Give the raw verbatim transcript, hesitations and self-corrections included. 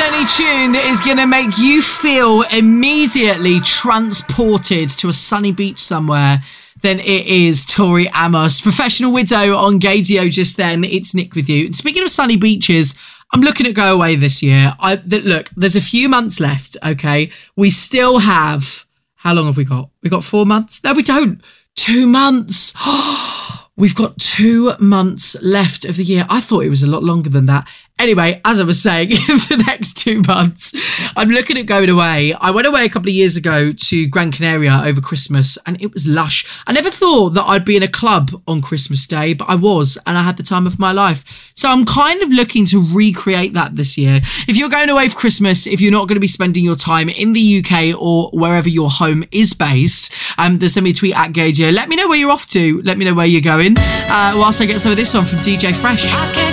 any tune that is going to make you feel immediately transported to a sunny beach somewhere, then it is Tori Amos. Professional Widow on Gaydio just then. It's Nick with you. And speaking of sunny beaches, I'm looking at go away this year. I th- Look, there's a few months left, okay? We still have... How long have we got? We got four months? No, we don't. Two months. We've got two months left of the year. I thought it was a lot longer than that. Anyway, as I was saying, in the next two months, I'm looking at going away. I went away a couple of years ago to Gran Canaria over Christmas, and it was lush. I never thought that I'd be in a club on Christmas Day, but I was, and I had the time of my life. So I'm kind of looking to recreate that this year. If you're going away for Christmas, if you're not going to be spending your time in the U K or wherever your home is based, um, then send me a tweet at Gaydio. Let me know where you're off to. Let me know where you're going. Uh, whilst I get some of this on from D J Fresh.